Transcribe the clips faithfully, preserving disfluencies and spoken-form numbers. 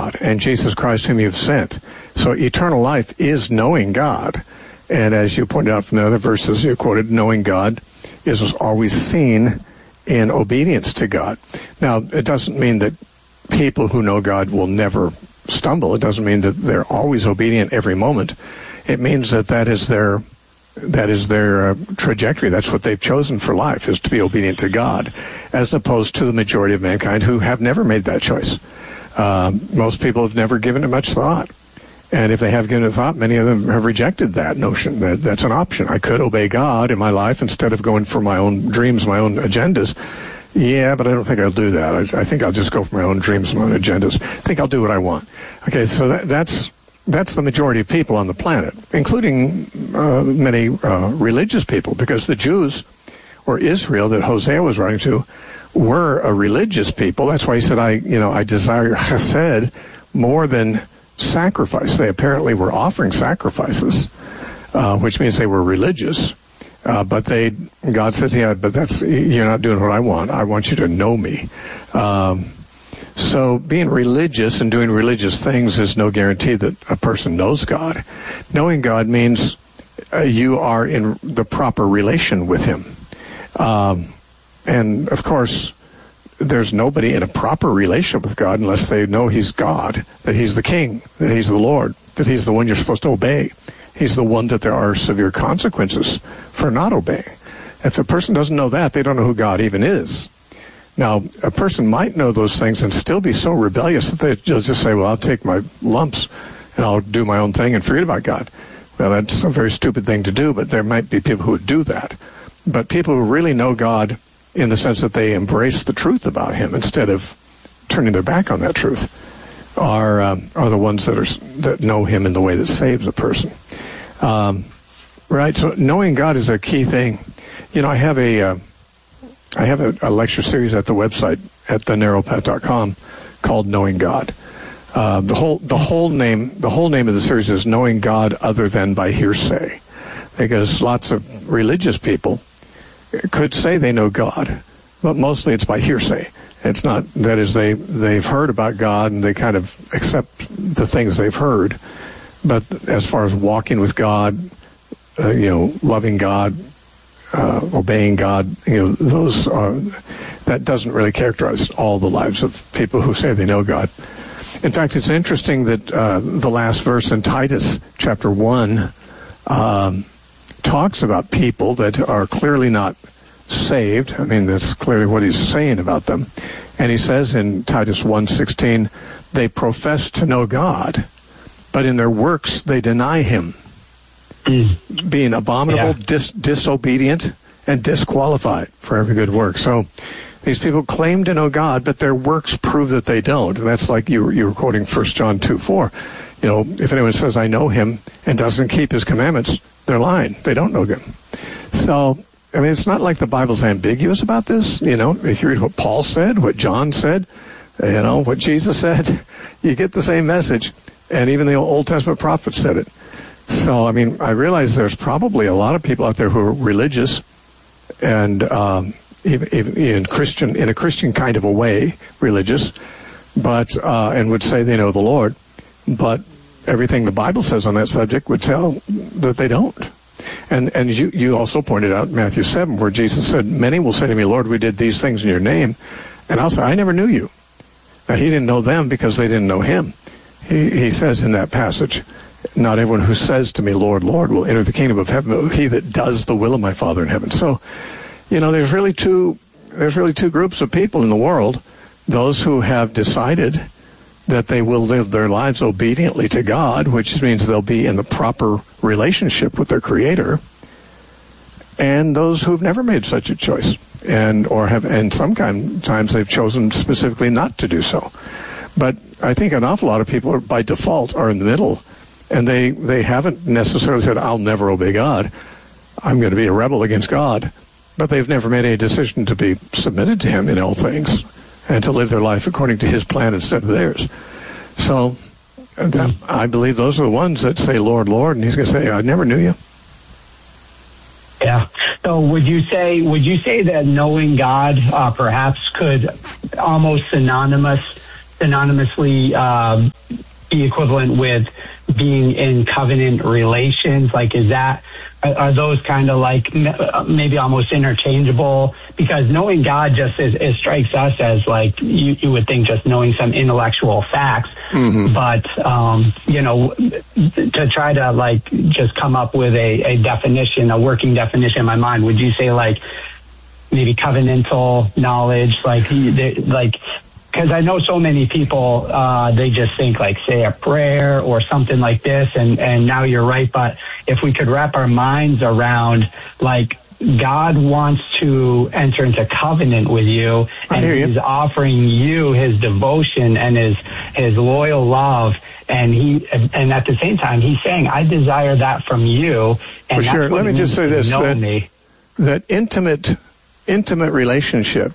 God, and Jesus Christ whom you've sent. So eternal life is knowing God. And as you pointed out from the other verses you quoted, knowing God is always seen in obedience to God. Now, it doesn't mean that people who know God will never stumble. It doesn't mean that they're always obedient every moment. It means that that is their that is their uh, trajectory. That's what they've chosen for life, is to be obedient to God, as opposed to the majority of mankind who have never made that choice. Um, most people have never given it much thought. And if they have given it thought, many of them have rejected that notion that that's an option. I could obey God in my life instead of going for my own dreams, my own agendas. Yeah, but I don't think I'll do that. I, I think I'll just go for my own dreams, my own agendas. I think I'll do what I want. Okay, so that, that's that's the majority of people on the planet, including uh, many uh, religious people, because the Jews, or Israel that Hosea was writing to, were a religious people. That's why he said, I, you know, I desire chesed more than sacrifice. They apparently were offering sacrifices, uh, which means they were religious. Uh, but they, God says, yeah, but that's, you're not doing what I want. I want you to know me. Um, so being religious and doing religious things is no guarantee that a person knows God. Knowing God means uh, you are in the proper relation with him. Um, and of course, there's nobody in a proper relationship with God unless they know he's God, that he's the king, that he's the Lord, that he's the one you're supposed to obey. He's the one that there are severe consequences for not obeying. If a person doesn't know that, they don't know who God even is. Now, a person might know those things and still be so rebellious that they just say, well, I'll take my lumps and I'll do my own thing and forget about God. Well, that's a very stupid thing to do, but there might be people who would do that. But people who really know God in the sense that they embrace the truth about him instead of turning their back on that truth are um, are the ones that are that know him in the way that saves a person. Um, right? So knowing God is a key thing. You know, I have a uh, I have a, a lecture series at the website at the narrow path dot com called Knowing God. Uh, the whole the whole name the whole name of the series is Knowing God Other Than by Hearsay, because lots of religious people could say they know God, but mostly it's by hearsay. It's not, that is, they, they've heard about God and they kind of accept the things they've heard. But as far as walking with God, uh, you know, loving God, uh, obeying God, you know, those are, that doesn't really characterize all the lives of people who say they know God. In fact, it's interesting that uh, the last verse in Titus chapter one um, talks about people that are clearly not saved. I mean, that's clearly what he's saying about them. And he says in Titus one sixteen, they profess to know God, but in their works they deny him, mm. being abominable, yeah. dis- disobedient, and disqualified for every good work. So these people claim to know God, but their works prove that they don't. And that's like you, you were quoting First John two four. You know, if anyone says, I know him, and doesn't keep his commandments, they're lying. They don't know him. So, I mean, it's not like the Bible's ambiguous about this. You know, if you read what Paul said, what John said, you know, what Jesus said, you get the same message. And even the Old Testament prophets said it. So, I mean, I realize there's probably a lot of people out there who are religious and um, even, even in Christian, in a Christian kind of a way, religious, but uh, and would say they know the Lord. But everything the Bible says on that subject would tell that they don't. And and you, you also pointed out in Matthew seven, where Jesus said, many will say to me, Lord, we did these things in your name. And I'll say, I never knew you. Now, he didn't know them because they didn't know him. He, he says in that passage, not everyone who says to me, Lord, Lord, will enter the kingdom of heaven, but he that does the will of my Father in heaven. So, you know, there's really two, there's really two groups of people in the world. Those who have decided that they will live their lives obediently to God, which means they'll be in the proper relationship with their Creator, and those who've never made such a choice, and or have, and sometimes they've chosen specifically not to do so. But I think an awful lot of people are, by default, are in the middle, and they, they haven't necessarily said, I'll never obey God. I'm going to be a rebel against God. But they've never made a decision to be submitted to him in all things, and to live their life according to his plan instead of theirs. So that, I believe those are the ones that say, Lord, Lord, and he's going to say, I never knew you. Yeah. So would you say would you say that knowing God uh, perhaps could almost synonymous synonymously um, be equivalent with being in covenant relations? Like, is that, are, are those kind of like maybe almost interchangeable? Because knowing God just is, it strikes us as like, you, you would think just knowing some intellectual facts, mm-hmm. but, um, you know, to try to like just come up with a, a definition, a working definition in my mind, would you say like maybe covenantal knowledge, like, like, because I know so many people, uh, they just think like say a prayer or something like this, and, and now you're right. But if we could wrap our minds around like God wants to enter into covenant with you, and He's offering you His devotion and His His loyal love, and He and at the same time He's saying, I desire that from you. And For sure. Let me just say this: that, me. that intimate intimate relationship.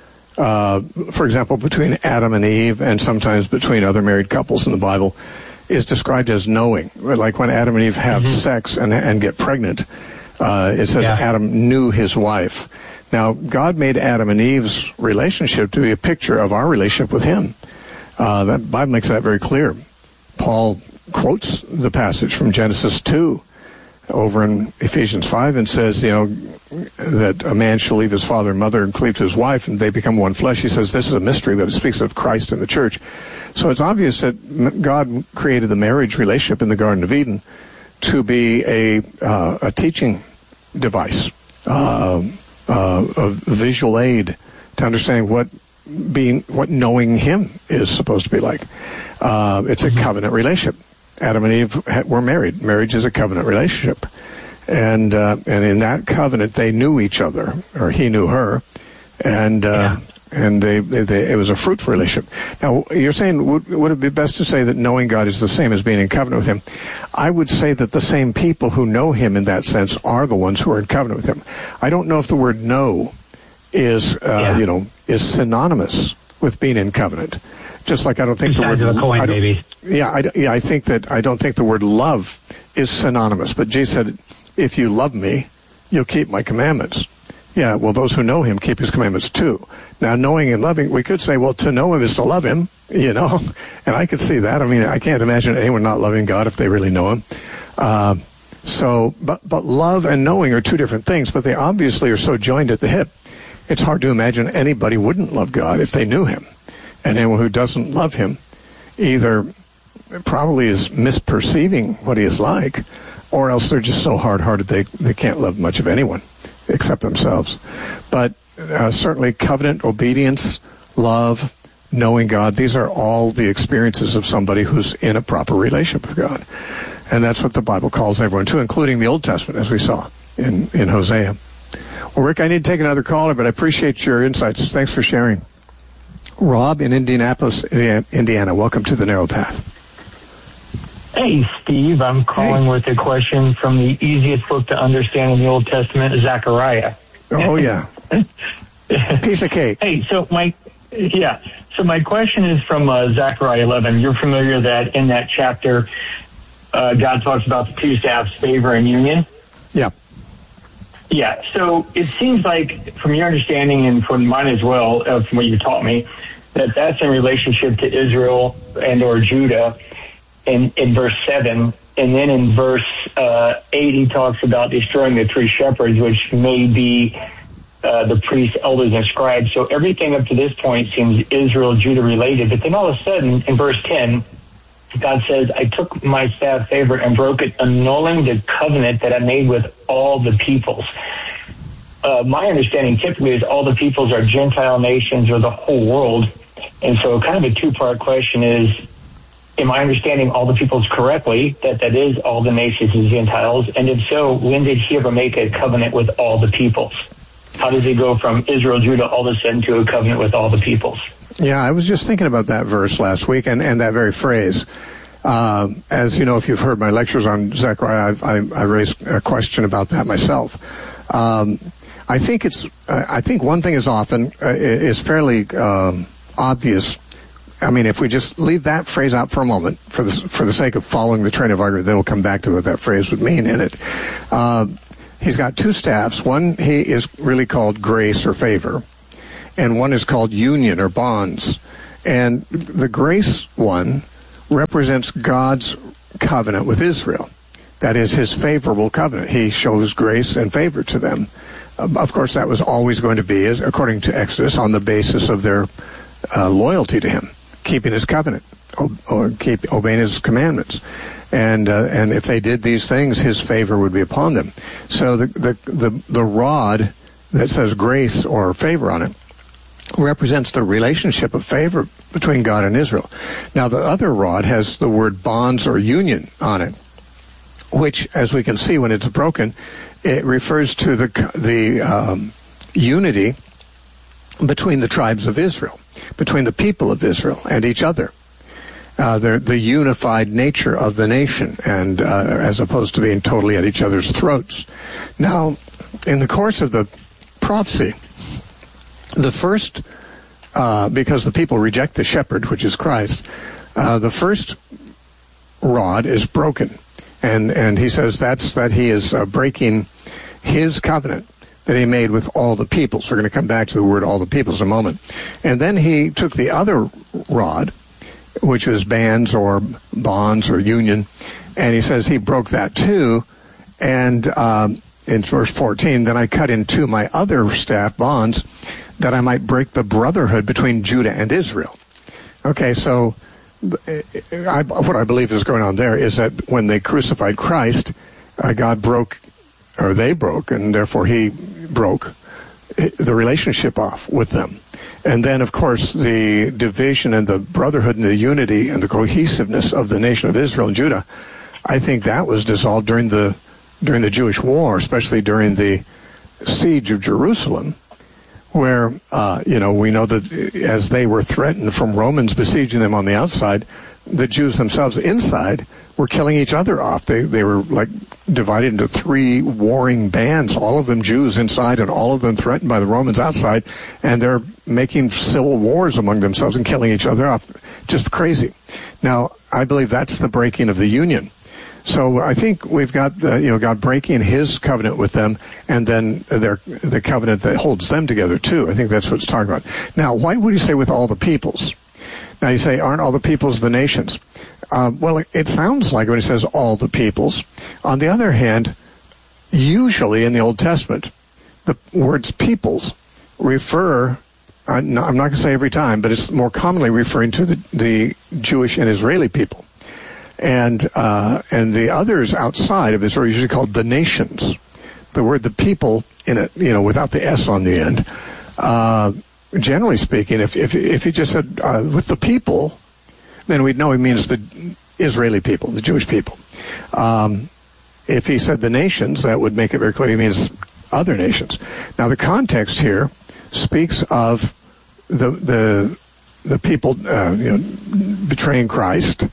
Uh, for example, between Adam and Eve, and sometimes between other married couples in the Bible, is described as knowing. Like when Adam and Eve have mm-hmm. sex and, and get pregnant, uh, it says yeah. Adam knew his wife. Now, God made Adam and Eve's relationship to be a picture of our relationship with Him. Uh, that Bible makes that very clear. Paul quotes the passage from Genesis two over in Ephesians five and says, you know, that a man shall leave his father and mother and cleave to his wife, and they become one flesh. He says this is a mystery, but it speaks of Christ and the church. So it's obvious that God created the marriage relationship in the Garden of Eden to be a uh, a teaching device, uh, uh, a visual aid to understanding what being, what knowing Him is supposed to be like. Uh, it's a covenant relationship. Adam and Eve were married. Marriage is a covenant relationship. And uh, and in that covenant, they knew each other, or he knew her, and uh, yeah. and they, they, they it was a fruitful relationship. Now, you're saying, would, would it be best to say that knowing God is the same as being in covenant with Him? I would say that the same people who know Him in that sense are the ones who are in covenant with Him. I don't know if the word know is, uh, yeah. you know, is synonymous with being in covenant. Just like I don't think Two the word of the coin, I maybe. Yeah, I, yeah, I think that I don't think the word love is synonymous. But Jesus said, if you love me, you'll keep my commandments. Yeah, well, those who know Him keep His commandments too. Now, knowing and loving, we could say, well, to know Him is to love Him, you know, and I could see that. I mean, I can't imagine anyone not loving God if they really know Him. Uh, so, but, but love and knowing are two different things, but they obviously are so joined at the hip. It's hard to imagine anybody wouldn't love God if they knew Him. And anyone who doesn't love Him either probably is misperceiving what He is like, or else they're just so hard-hearted they, they can't love much of anyone except themselves. But uh, certainly covenant, obedience, love, knowing God, these are all the experiences of somebody who's in a proper relationship with God. And that's what the Bible calls everyone to, including the Old Testament, as we saw in, in Hosea. Well, Rick, I need to take another caller, but I appreciate your insights. Thanks for sharing. Rob in Indianapolis, Indiana. Welcome to The Narrow Path. Hey, Steve. I'm calling hey. with a question from the easiest book to understand in the Old Testament, Zechariah. Oh, yeah. Piece of cake. Hey, so my, yeah. So my question is from uh, Zechariah eleven. You're familiar that in that chapter, uh, God talks about the two staffs, favor and union? Yeah. Yeah, so it seems like, from your understanding and from mine as well, uh, from what you taught me, that that's in relationship to Israel and or Judah in, in verse seven. And then in verse uh, eight, he talks about destroying the three shepherds, which may be uh, the priests, elders, and scribes. So everything up to this point seems Israel, Judah related. But then all of a sudden, in verse ten, God says, I took my staff favor and broke it, annulling the covenant that I made with all the peoples. Uh, my understanding typically is all the peoples are Gentile nations or the whole world. And so kind of a two-part question is, am I understanding all the peoples correctly, that that is all the nations and Gentiles? And if so, when did he ever make a covenant with all the peoples? How does he go from Israel, Judah, all of a sudden to a covenant with all the peoples? Yeah, I was just thinking about that verse last week and, and that very phrase. Uh, as you know, if you've heard my lectures on Zechariah, I've, I, I raised a question about that myself. Um, I think it's. I think one thing is often uh, is fairly um, obvious. I mean, if we just leave that phrase out for a moment, for the for the sake of following the train of argument, then we'll come back to what that phrase would mean in it. Uh, he's got two staffs. One he is really called grace or favor, and one is called union or bonds. And the grace one represents God's covenant with Israel. That is his favorable covenant. He shows grace and favor to them. Um, of course, that was always going to be, as, according to Exodus, on the basis of their uh, loyalty to him, keeping his covenant, o- or keep obeying his commandments. And uh, and if they did these things, his favor would be upon them. So the the the, the rod that says grace or favor on it represents the relationship of favor between God and Israel. Now, the other rod has the word bonds or union on it, which, as we can see when it's broken, it refers to the the um, unity between the tribes of Israel, between the people of Israel and each other. Uh, the, the unified nature of the nation, and uh, as opposed to being totally at each other's throats. Now, in the course of the prophecy, the first, uh, because the people reject the shepherd, which is Christ, uh, the first rod is broken. And and he says that's that he is uh, breaking his covenant that he made with all the peoples. We're going to come back to the word all the peoples in a moment. And then he took the other rod, which was bands or bonds or union, and he says he broke that too. And um, in verse fourteen, then I cut in two my other staff bonds, that I might break the brotherhood between Judah and Israel. Okay, so I, what I believe is going on there is that when they crucified Christ, uh, God broke, or they broke, and therefore he broke the relationship off with them. And then, of course, the division and the brotherhood and the unity and the cohesiveness of the nation of Israel and Judah, I think that was dissolved during the during the Jewish war, especially during the siege of Jerusalem, where, uh, you know, we know that as they were threatened from Romans besieging them on the outside, the Jews themselves inside were killing each other off. They they were like divided into three warring bands, all of them Jews inside and all of them threatened by the Romans outside, and they're making civil wars among themselves and killing each other off. Just crazy. Now, I believe that's the breaking of the union. So I think we've got the, you know, God breaking his covenant with them, and then their the covenant that holds them together too. I think that's what it's talking about. Now, why would he say with all the peoples? Now you say, aren't all the peoples the nations? Uh, well, it, it sounds like when he says all the peoples. On the other hand, usually in the Old Testament, the words peoples refer, I'm not going to say every time, but it's more commonly referring to the, the Jewish and Israeli people. And uh, and the others outside of Israel are usually called the nations. The word the people in it, you know, without the S on the end. Uh, generally speaking, if if if he just said uh, with the people, then we'd know he means the Israeli people, the Jewish people. Um, if he said the nations, that would make it very clear he means other nations. Now, the context here speaks of the the the people, uh, you know, betraying Christ.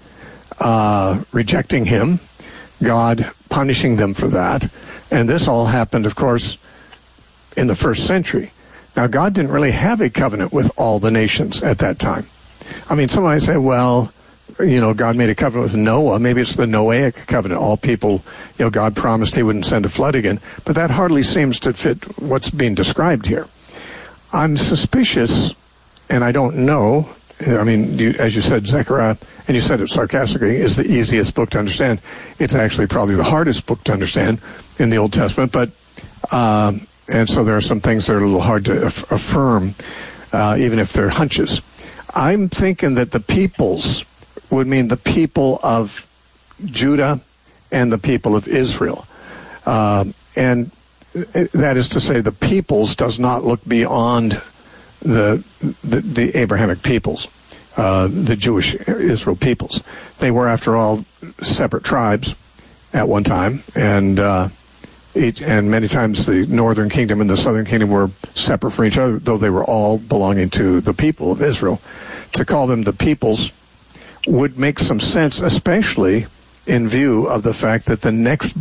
Uh, rejecting him, God punishing them for that. And this all happened, of course, in the first century. Now, God didn't really have a covenant with all the nations at that time. I mean, someone might say, well, you know, God made a covenant with Noah. Maybe it's the Noahic covenant. All people, you know, God promised he wouldn't send a flood again. But that hardly seems to fit what's being described here. I'm suspicious, and I don't know. I mean, you, as you said, Zechariah, and you said it sarcastically, is the easiest book to understand. It's actually probably the hardest book to understand in the Old Testament. But um, and so there are some things that are a little hard to aff- affirm, uh, even if they're hunches. I'm thinking that the peoples would mean the people of Judah and the people of Israel. Uh, and that is to say, the peoples does not look beyond The, the the Abrahamic peoples, uh, the Jewish Israel peoples. They were, after all, separate tribes at one time, and uh, each, and many times the northern kingdom and the southern kingdom were separate from each other, though they were all belonging to the people of Israel. To call them the peoples would make some sense, especially in view of the fact that the next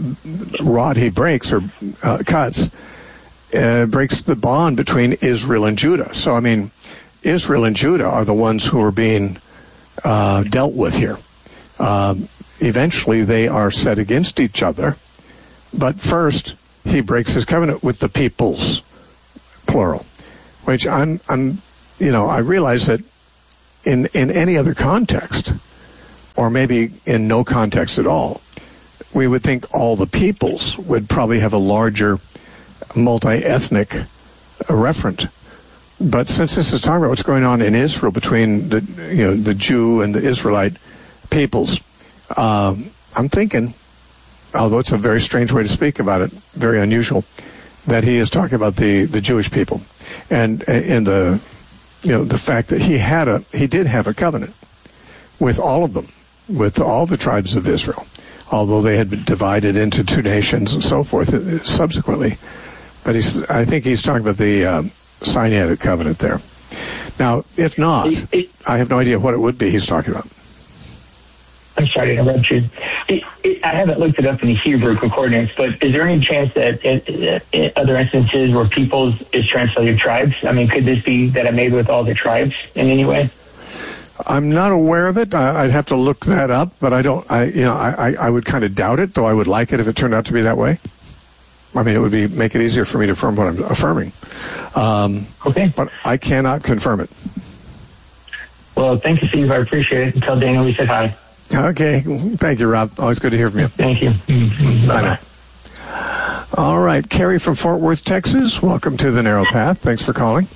rod he breaks or uh, cuts Uh, breaks the bond between Israel and Judah. So, I mean, Israel and Judah are the ones who are being uh, dealt with here. Um, eventually, they are set against each other. But first, he breaks his covenant with the peoples, plural. Which I'm, I'm, you know, I realize that in, in any other context, or maybe in no context at all, we would think all the peoples would probably have a larger multi-ethnic uh, referent. But since this is talking about what's going on in Israel between the you know the Jew and the Israelite peoples, um, I'm thinking, although it's a very strange way to speak about it, very unusual, that he is talking about the, the Jewish people, and and the you know the fact that he had a he did have a covenant with all of them, with all the tribes of Israel, although they had been divided into two nations and so forth subsequently. But he's I think he's talking about the uh, Sinaitic covenant there. Now, if not, it, it, I have no idea what it would be he's talking about. I'm sorry to interrupt you. It, it, I haven't looked it up in the Hebrew concordance, but is there any chance that in, in other instances where peoples is translated tribes? I mean, could this be that I made with all the tribes in any way? I'm not aware of it. I, I'd have to look that up, but I don't. I you know I, I would kind of doubt it, though I would like it if it turned out to be that way. I mean, it would be make it easier for me to affirm what I'm affirming. Um, okay. But I cannot confirm it. Well, thank you, Steve. I appreciate it. And tell Daniel we said hi. Okay. Thank you, Rob. Always good to hear from you. Thank you. Mm-hmm. Bye-bye. All right. Carrie from Fort Worth, Texas. Welcome to The Narrow Path. Thanks for calling.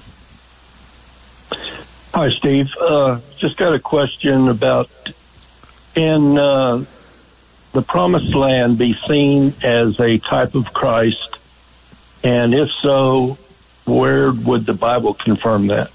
Hi, Steve. Uh, just got a question about can uh, the Promised Land be seen as a type of Christ? And if so, where would the Bible confirm that?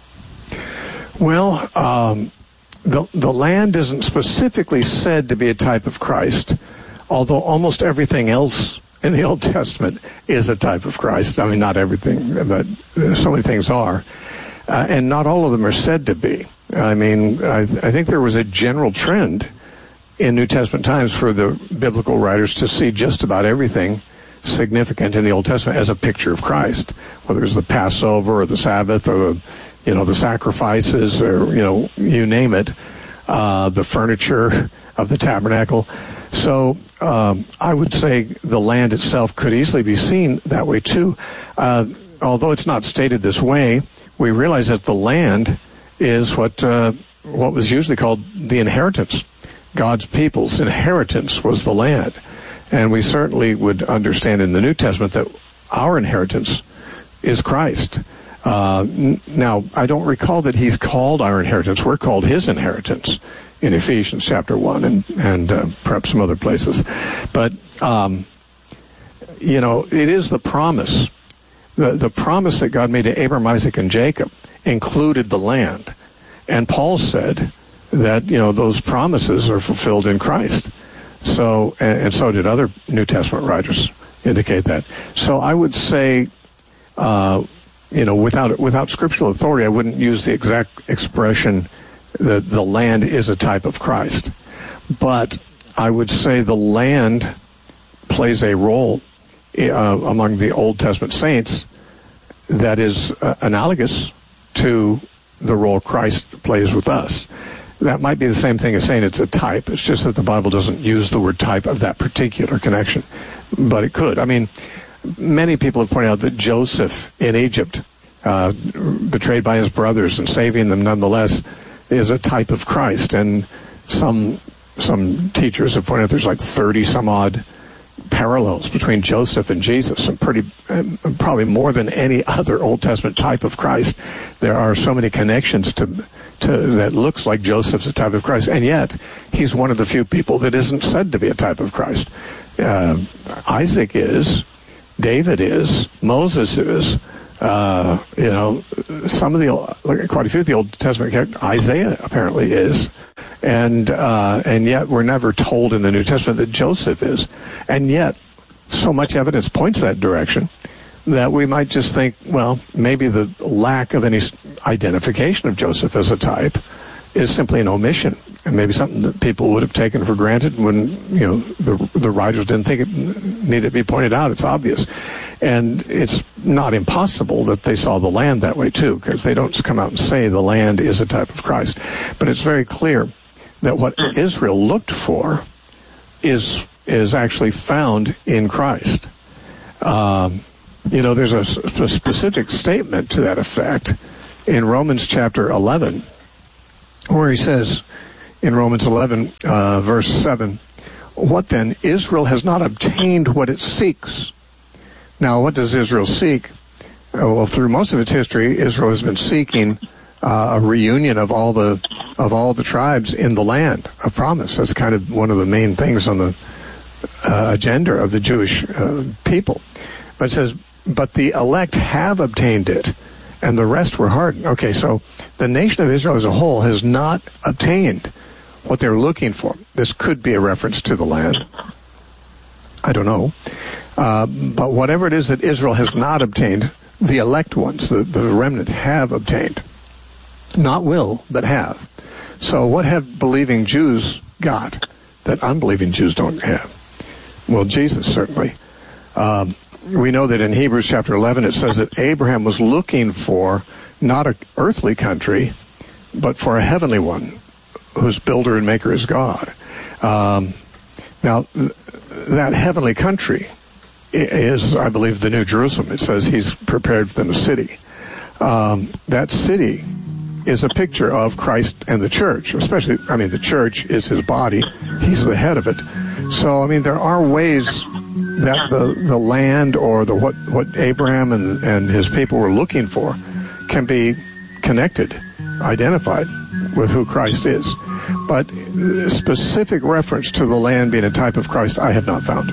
Well, um, the, the land isn't specifically said to be a type of Christ, although almost everything else in the Old Testament is a type of Christ. I mean, not everything, but so many things are. Uh, and not all of them are said to be. I mean, I, I think there was a general trend in New Testament times for the biblical writers to see just about everything significant in the Old Testament as a picture of Christ, whether it's the Passover or the Sabbath or, you know, the sacrifices or, you know, you name it, uh, the furniture of the tabernacle. So um, I would say the land itself could easily be seen that way too. Uh, although it's not stated this way, we realize that the land is what uh, what was usually called the inheritance. God's people's inheritance was the land. And we certainly would understand in the New Testament that our inheritance is Christ. Uh, n- now, I don't recall that he's called our inheritance. We're called his inheritance in Ephesians chapter one and, and uh, perhaps some other places. But, um, you know, it is the promise. The, the promise that God made to Abraham, Isaac, and Jacob included the land. And Paul said that, you know, those promises are fulfilled in Christ. So, and, and so did other New Testament writers indicate that. So I would say, uh, you know, without without scriptural authority, I wouldn't use the exact expression that the land is a type of Christ. But I would say the land plays a role uh, among the Old Testament saints that is uh, analogous to the role Christ plays with us. That might be the same thing as saying it's a type. It's just that the Bible doesn't use the word type of that particular connection. But it could. I mean, many people have pointed out that Joseph in Egypt, uh, betrayed by his brothers and saving them nonetheless, is a type of Christ. And some some teachers have pointed out there's like thirty some odd parallels between Joseph and Jesus, and pretty probably more than any other Old Testament type of Christ. There are so many connections to to that looks like Joseph's a type of Christ, and yet he's one of the few people that isn't said to be a type of Christ. Uh, Isaac is, David is, Moses is, uh, you know, some of the, quite a few of the Old Testament characters, Isaiah apparently is, and uh, and yet we're never told in the New Testament that Joseph is, and yet so much evidence points that direction that we might just think, well, maybe the lack of any identification of Joseph as a type is simply an omission, and maybe something that people would have taken for granted when, you know, the the writers didn't think it needed to be pointed out. It's obvious. And it's not impossible that they saw the land that way too, because they don't come out and say the land is a type of Christ. But it's very clear that what Israel looked for is is actually found in Christ. Um, you know, there's a, a specific statement to that effect in Romans chapter eleven, where he says in Romans eleven, uh, verse seven, what then? Israel has not obtained what it seeks. Now, what does Israel seek? Well, through most of its history, Israel has been seeking uh, a reunion of all the of all the tribes in the land of promise. That's kind of one of the main things on the uh, agenda of the Jewish uh, people. But it says, but the elect have obtained it, and the rest were hardened. Okay, so the nation of Israel as a whole has not obtained what they're looking for. This could be a reference to the land. I don't know. Uh, but whatever it is that Israel has not obtained, the elect ones, the, the remnant, have obtained. Not will, but have. So what have believing Jews got that unbelieving Jews don't have? Well, Jesus, certainly. Um, we know that in Hebrews chapter eleven, it says that Abraham was looking for not an earthly country, but for a heavenly one, whose builder and maker is God. Um, now, th- that heavenly country is, I believe, the New Jerusalem. It says he's prepared for them a city. Um, that city is a picture of Christ and the church, especially, I mean, the church is his body. He's the head of it. So, I mean, there are ways that the, the land or the what, what Abraham and, and his people were looking for can be connected, identified with who Christ is. But specific reference to the land being a type of Christ, I have not found.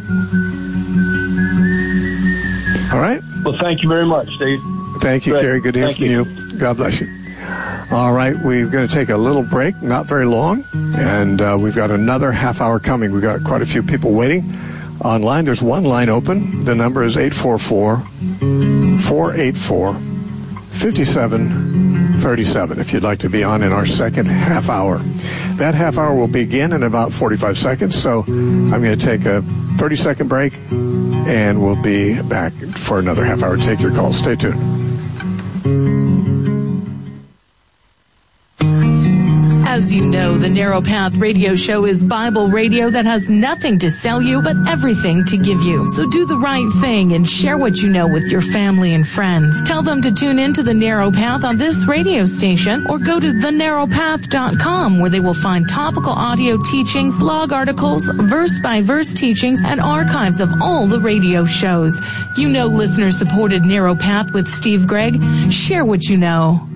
All right? Well, thank you very much, Steve. Thank you, Great. Kerry. Good to hear Thank from you. you. God bless you. All right, we're going to take a little break, not very long, and uh, we've got another half hour coming. We've got quite a few people waiting online. There's one line open. The number is eight four four, four eight four, five seven three seven if you'd like to be on in our second half hour. That half hour will begin in about forty-five seconds, so I'm going to take a thirty-second break, and we'll be back for another half hour. Take your calls. Stay tuned. As you know, the Narrow Path Radio Show is Bible radio that has nothing to sell you, but everything to give you. So do the right thing and share what you know with your family and friends. Tell them to tune into the Narrow Path on this radio station, or go to the narrow path dot com, where they will find topical audio teachings, blog articles, verse-by-verse teachings, and archives of all the radio shows. You know listener-supported Narrow Path with Steve Gregg. Share what you know.